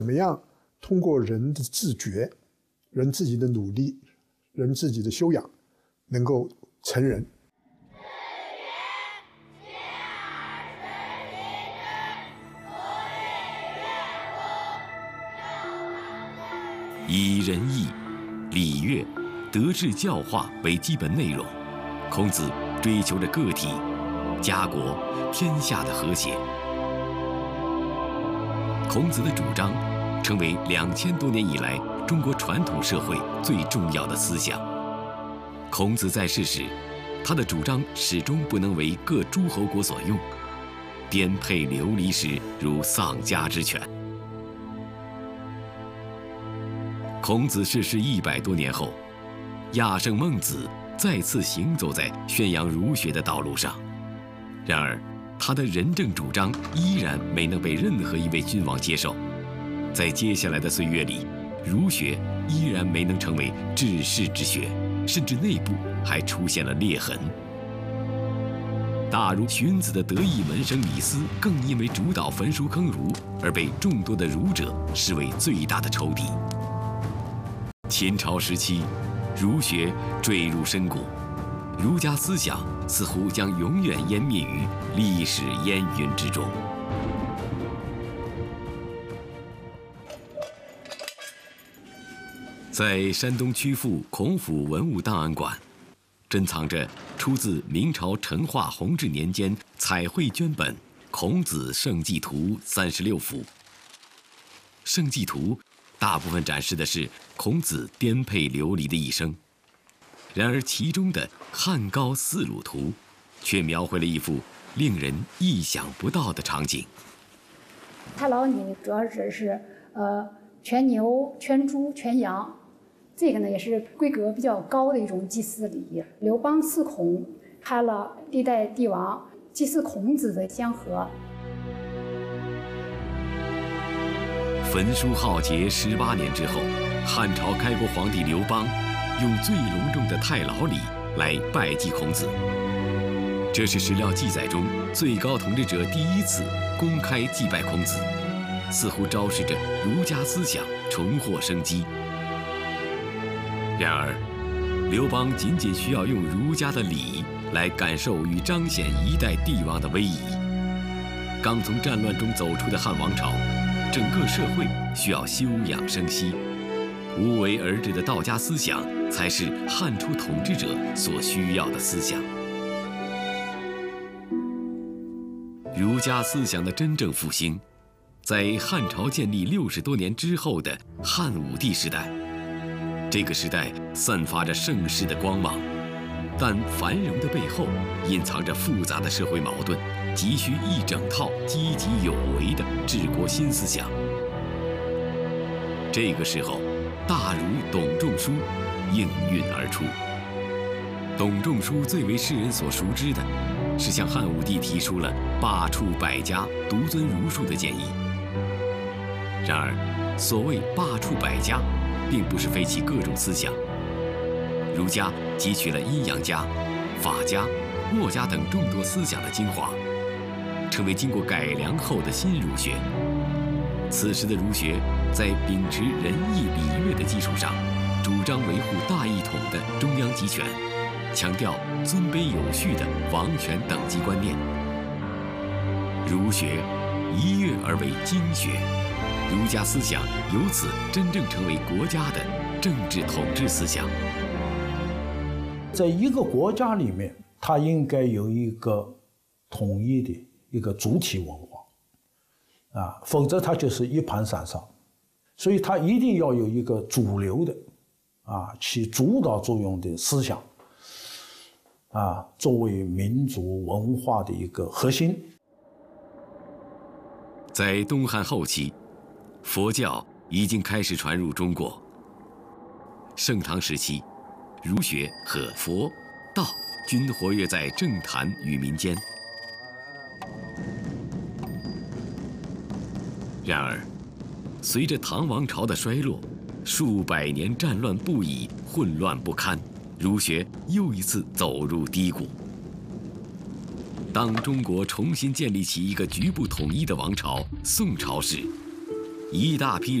怎么样通过人的自觉、人自己的努力、人自己的修养，能够成人。 以仁义、礼乐、德治教化为基本内容，孔子追求着个体、家国、天下的和谐。孔子的主张成为2000多年以来中国传统社会最重要的思想。孔子在世时，他的主张始终不能为各诸侯国所用，颠沛流离时如丧家之犬。孔子逝世100多年后，亚圣孟子再次行走在宣扬儒学的道路上。然而，他的仁政主张依然没能被任何一位君王接受。在接下来的岁月里，儒学依然没能成为治世之学，甚至内部还出现了裂痕。大儒荀子的得意门生李斯，更因为主导焚书坑儒而被众多的儒者视为最大的仇敌。秦朝时期，儒学坠入深谷，儒家思想似乎将永远湮灭于历史烟云之中。在山东曲阜孔府文物档案馆，珍藏着出自明朝成化弘治年间彩绘绢本《孔子圣迹图》36幅。圣迹图大部分展示的是孔子颠沛流离的一生，然而其中的《汉高四鲁图》却描绘了一幅令人意想不到的场景。 太老拟主要指的是全牛、全猪、全羊，这个呢也是规格比较高的一种祭祀礼仪。刘邦祀孔，开了历代帝王祭祀孔子的香河。 焚书浩劫18年之后，汉朝开国皇帝刘邦用最隆重的太老礼来拜祭孔子。这是史料记载中最高统治者第一次公开祭拜孔子，似乎昭示着儒家思想重获生机。然而，刘邦仅仅需要用儒家的礼来感受与彰显一代帝王的威仪。刚从战乱中走出的汉王朝，整个社会需要休养生息，无为而治的道家思想才是汉初统治者所需要的思想。儒家思想的真正复兴，在汉朝建立60多年之后的汉武帝时代。这个时代散发着盛世的光芒，但繁荣的背后隐藏着复杂的社会矛盾，急需一整套积极有为的治国新思想。这个时候，大儒董仲舒应运而出。董仲舒最为世人所熟知的，是向汉武帝提出了罢黜百家、独尊儒术的建议。然而，所谓罢黜百家，并不是废弃各种思想。儒家汲取了阴阳家、法家、墨家等众多思想的精华，成为经过改良后的新儒学。此时的儒学在秉持仁义礼乐的基础上，主张维护大一统的中央集权，强调尊卑有序的王权等级观念。儒学一跃而为经学，儒家思想由此真正成为国家的政治统治思想。 在一个国家里面，它应该有一个统一的一个主体文化，否则它就是一盘散沙。所以它一定要有一个主流的，起主导作用的思想，作为民族文化的一个核心。 在东汉后期，佛教已经开始传入中国。盛唐时期，儒学和佛、道均活跃在政坛与民间。然而，随着唐王朝的衰落，数百年战乱不已，混乱不堪，儒学又一次走入低谷。当中国重新建立起一个局部统一的王朝宋朝时， 一大批